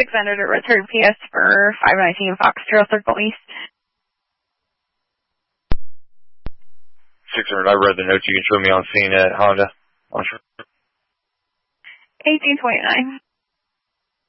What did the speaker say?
600 at return PS for 519 Fox Trail Circle East. 600, I read the notes you can show me on scene at Honda. 1829.